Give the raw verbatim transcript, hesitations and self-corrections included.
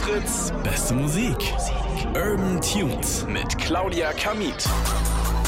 Fritz, beste Musik. Urban Tunes mit Claudia Kamit.